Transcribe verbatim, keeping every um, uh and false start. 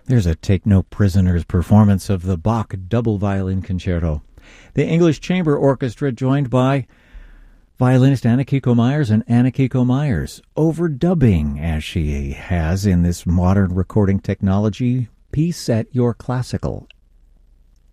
There's a Take No Prisoners performance of the Bach Double Violin Concerto. The English Chamber Orchestra, joined by violinist Anna Kiko Myers and Anna Kiko Myers, overdubbing, as she has in this modern recording technology, Peace at Your Classical,